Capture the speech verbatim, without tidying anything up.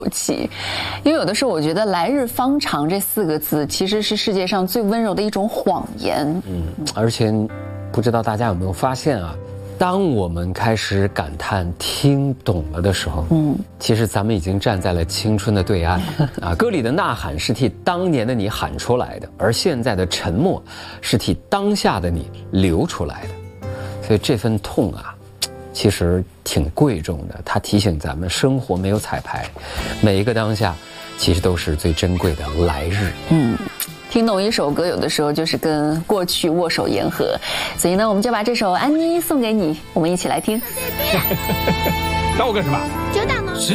气，因为有的时候我觉得来日方长这四个字其实是世界上最温柔的一种谎言。 嗯，而且不知道大家有没有发现啊，当我们开始感叹听懂了的时候，嗯，其实咱们已经站在了青春的对岸啊。歌里的呐喊是替当年的你喊出来的，而现在的沉默是替当下的你流出来的。所以这份痛啊，其实挺贵重的，它提醒咱们生活没有彩排，每一个当下其实都是最珍贵的来日。 嗯，听懂一首歌有的时候就是跟过去握手言和，所以呢我们就把这首《安妮》送给你，我们一起来听。 打我干什么？ 就打吗？